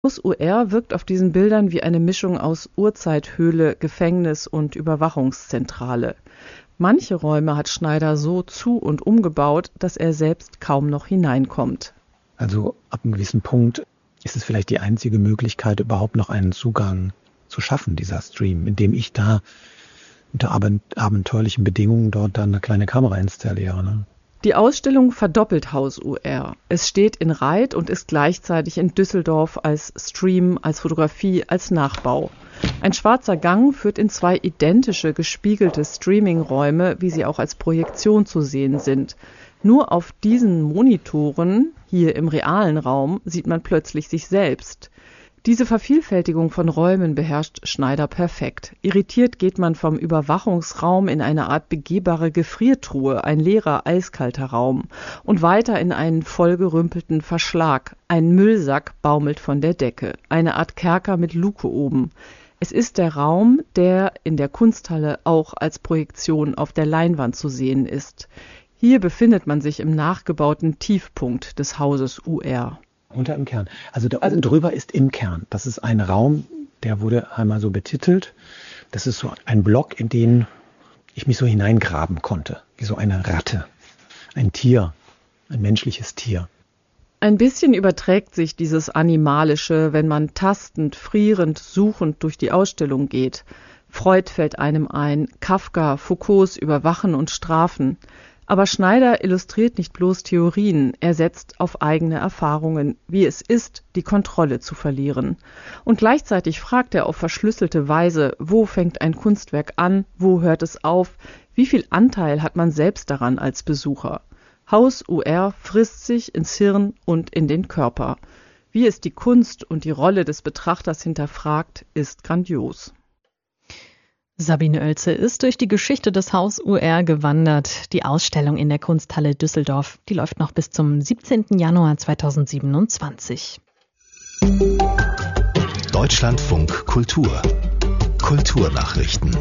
Haus UR wirkt auf diesen Bildern wie eine Mischung aus Urzeithöhle, Gefängnis und Überwachungszentrale. Manche Räume hat Schneider so zu- und umgebaut, dass er selbst kaum noch hineinkommt. Also ab einem gewissen Punkt ist es vielleicht die einzige Möglichkeit, überhaupt noch einen Zugang zu schaffen, dieser Stream, indem ich da unter abenteuerlichen Bedingungen dort dann eine kleine Kamera installiere. Ne? Die Ausstellung verdoppelt Haus UR. Es steht in Reith und ist gleichzeitig in Düsseldorf als Stream, als Fotografie, als Nachbau. Ein schwarzer Gang führt in zwei identische, gespiegelte Streaming-Räume, wie sie auch als Projektion zu sehen sind. Nur auf diesen Monitoren, hier im realen Raum, sieht man plötzlich sich selbst. Diese Vervielfältigung von Räumen beherrscht Schneider perfekt. Irritiert geht man vom Überwachungsraum in eine Art begehbare Gefriertruhe, ein leerer, eiskalter Raum, und weiter in einen vollgerümpelten Verschlag. Ein Müllsack baumelt von der Decke, eine Art Kerker mit Luke oben. Es ist der Raum, der in der Kunsthalle auch als Projektion auf der Leinwand zu sehen ist. Hier befindet man sich im nachgebauten Tiefpunkt des Hauses UR. Unter im Kern. Also da oben drüber ist im Kern. Das ist ein Raum, der wurde einmal so betitelt. Das ist so ein Block, in den ich mich so hineingraben konnte. Wie so eine Ratte. Ein Tier. Ein menschliches Tier. Ein bisschen überträgt sich dieses Animalische, wenn man tastend, frierend, suchend durch die Ausstellung geht. Freud fällt einem ein, Kafka, Foucaults Überwachen und Strafen. Aber Schneider illustriert nicht bloß Theorien, er setzt auf eigene Erfahrungen, wie es ist, die Kontrolle zu verlieren. Und gleichzeitig fragt er auf verschlüsselte Weise, wo fängt ein Kunstwerk an, wo hört es auf, wie viel Anteil hat man selbst daran als Besucher. Haus UR frisst sich ins Hirn und in den Körper. Wie es die Kunst und die Rolle des Betrachters hinterfragt, ist grandios. Sabine Oelze ist durch die Geschichte des Haus UR gewandert. Die Ausstellung in der Kunsthalle Düsseldorf, die läuft noch bis zum 17. Januar 2027. Deutschlandfunk Kultur. Kulturnachrichten.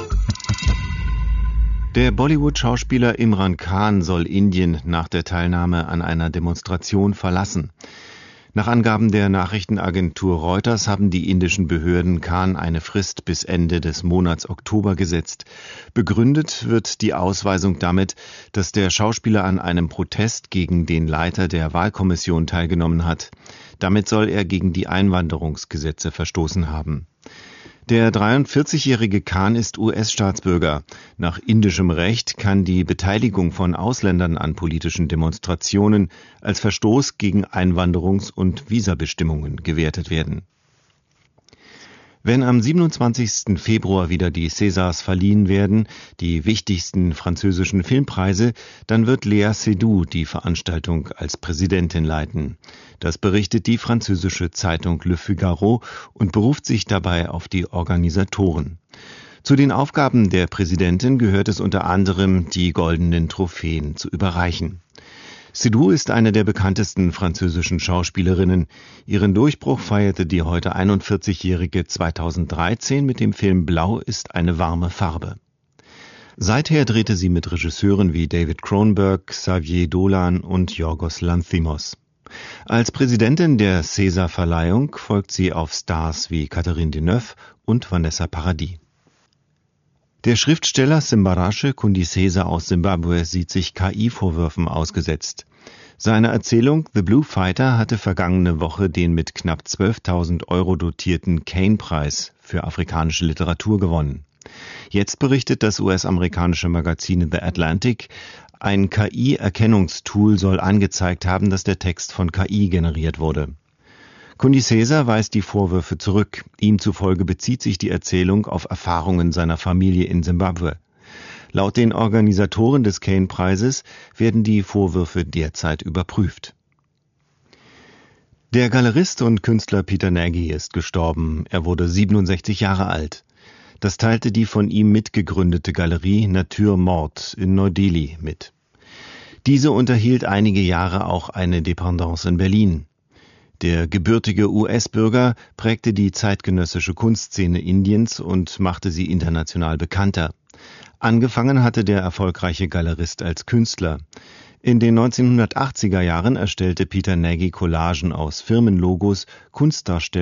Der Bollywood-Schauspieler Imran Khan soll Indien nach der Teilnahme an einer Demonstration verlassen. Nach Angaben der Nachrichtenagentur Reuters haben die indischen Behörden Khan eine Frist bis Ende des Monats Oktober gesetzt. Begründet wird die Ausweisung damit, dass der Schauspieler an einem Protest gegen den Leiter der Wahlkommission teilgenommen hat. Damit soll er gegen die Einwanderungsgesetze verstoßen haben. Der 43-jährige Khan ist US-Staatsbürger. Nach indischem Recht kann die Beteiligung von Ausländern an politischen Demonstrationen als Verstoß gegen Einwanderungs- und Visabestimmungen gewertet werden. Wenn am 27. Februar wieder die Césars verliehen werden, die wichtigsten französischen Filmpreise, dann wird Léa Seydoux die Veranstaltung als Präsidentin leiten. Das berichtet die französische Zeitung Le Figaro und beruft sich dabei auf die Organisatoren. Zu den Aufgaben der Präsidentin gehört es unter anderem, die goldenen Trophäen zu überreichen. Seydoux ist eine der bekanntesten französischen Schauspielerinnen. Ihren Durchbruch feierte die heute 41-Jährige 2013 mit dem Film Blau ist eine warme Farbe. Seither drehte sie mit Regisseuren wie David Cronenberg, Xavier Dolan und Yorgos Lanthimos. Als Präsidentin der César-Verleihung folgt sie auf Stars wie Catherine Deneuve und Vanessa Paradis. Der Schriftsteller Simbarashe Kundiseza aus Simbabwe sieht sich KI-Vorwürfen ausgesetzt. Seine Erzählung The Blue Fighter hatte vergangene Woche den mit knapp 12.000 € dotierten Caine-Preis für afrikanische Literatur gewonnen. Jetzt berichtet das US-amerikanische Magazin The Atlantic, ein KI-Erkennungstool soll angezeigt haben, dass der Text von KI generiert wurde. Kundiseza weist die Vorwürfe zurück. Ihm zufolge bezieht sich die Erzählung auf Erfahrungen seiner Familie in Simbabwe. Laut den Organisatoren des Caine-Preises werden die Vorwürfe derzeit überprüft. Der Galerist und Künstler Peter Nagy ist gestorben. Er wurde 67 Jahre alt. Das teilte die von ihm mitgegründete Galerie Nature Morte in Neu-Delhi mit. Diese unterhielt einige Jahre auch eine Dependance in Berlin. Der gebürtige US-Bürger prägte die zeitgenössische Kunstszene Indiens und machte sie international bekannter. Angefangen hatte der erfolgreiche Galerist als Künstler. In den 1980er Jahren erstellte Peter Nagy Collagen aus Firmenlogos, Kunstdarstellungen